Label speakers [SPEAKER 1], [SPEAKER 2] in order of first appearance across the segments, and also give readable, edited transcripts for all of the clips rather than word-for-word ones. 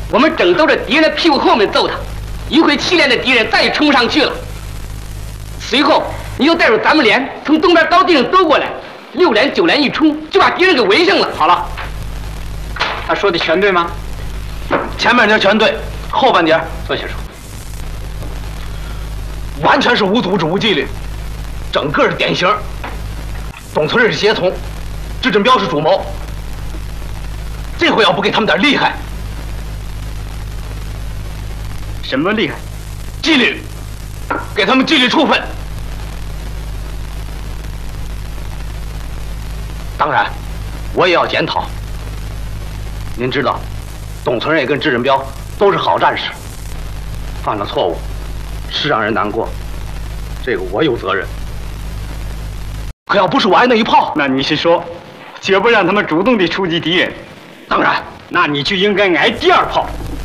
[SPEAKER 1] 我们正兜着敌人的屁股后面揍他，一会气连的敌人再也冲不上去了。随后，你就带着咱们连从东边高地上兜过来，6连9连一冲，就把敌人给围上了。
[SPEAKER 2] 好了，他说的全对吗？
[SPEAKER 3] 前半截全对，后半截
[SPEAKER 2] 坐下说。
[SPEAKER 3] 完全是无组织无纪律，整个是典型。董存瑞是协同，智振彪是主谋。这回要不给他们点厉害，
[SPEAKER 2] 什么厉害？
[SPEAKER 3] 纪律，给他们纪律处分。当然，我也要检讨。您知道，董存瑞跟智振彪都是好战士，犯了错误是让人难过，这个我有责任。可要不是我挨那一炮，
[SPEAKER 2] 那你是说，绝不让他们主动地出击敌人？
[SPEAKER 3] 当然，
[SPEAKER 2] 那你就应该挨第2炮。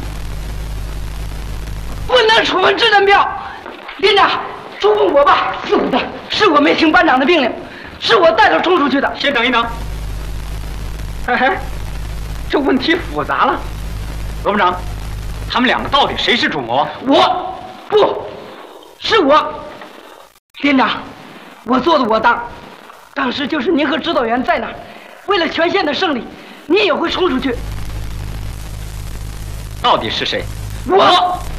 [SPEAKER 1] 不能处分智振彪，连长，处分我吧。是的，是我没听班长的命令，是我带头冲出去的。
[SPEAKER 2] 先等一等。嘿嘿，这问题复杂了。罗部长，他们2个到底谁是主谋啊？
[SPEAKER 1] 我，不是我。连长，我做的我当。当时就是您和指导员在那儿，为了全县的胜利，你也会冲出去。
[SPEAKER 2] 到底是谁？
[SPEAKER 1] 我。